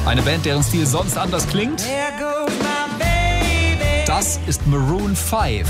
Eine Band, deren Stil sonst anders klingt. Das ist Maroon 5.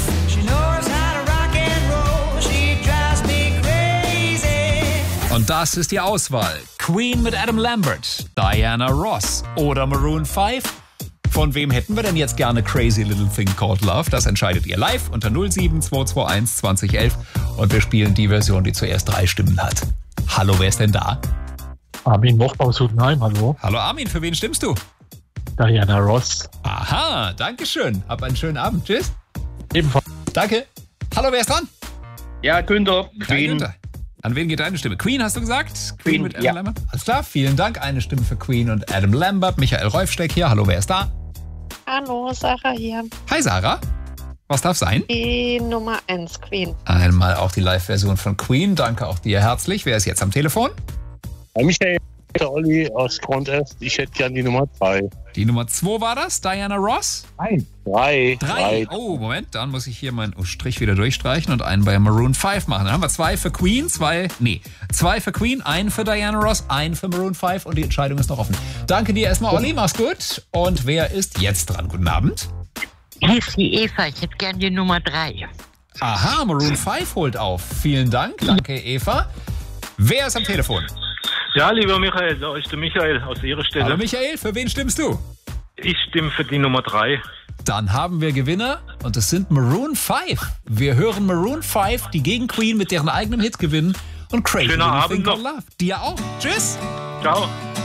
Und das ist die Auswahl. Queen mit Adam Lambert, Diana Ross oder Maroon 5. Von wem hätten wir denn jetzt gerne Crazy Little Thing Called Love? Das entscheidet ihr live unter 07221 2011. Und wir spielen die Version, die zuerst 3 Stimmen hat. Hallo, wer ist denn da? Armin Moch aus Hudenheim, hallo. Hallo Armin, für wen stimmst du? Diana Ross. Aha, danke schön. Hab einen schönen Abend. Tschüss. Ebenfalls. Danke. Hallo, wer ist dran? Ja, Günther. Queen. Günther. An wen geht deine Stimme? Queen, hast du gesagt? Queen mit Adam ja. Lambert? Alles klar, vielen Dank. Eine Stimme für Queen und Adam Lambert. Michael Reufsteck hier. Hallo, wer ist da? Hallo, Sarah hier. Hi, Sarah. Was darf sein? Die Nummer 1, Queen. Einmal auch die Live-Version von Queen. Danke auch dir herzlich. Wer ist jetzt am Telefon? Hi Michael, der Olli aus Contest. Ich hätte gern die Nummer 2. Die Nummer 2 war das? Diana Ross? Nein. 3. Oh, Moment. Dann muss ich hier meinen Strich wieder durchstreichen und einen bei Maroon 5 machen. Dann haben wir 2 für Queen, 2 für Queen, einen für Diana Ross, einen für Maroon 5 und die Entscheidung ist noch offen. Danke dir erstmal, Olli. Mach's gut. Und wer ist jetzt dran? Guten Abend. Hier ist die Eva, ich hätte gern die Nummer 3. Aha, Maroon 5 holt auf. Vielen Dank. Danke, Eva. Wer ist am Telefon? Ja, lieber Michael, da ist der Michael aus Ihrer Stelle. Hallo Michael, für wen stimmst du? Ich stimme für die Nummer 3. Dann haben wir Gewinner und es sind Maroon 5. Wir hören Maroon 5, die gegen Queen mit deren eigenem Hit gewinnen und Crazy Schöner Little Abend Thing noch. Called Love. Dir auch. Tschüss. Ciao.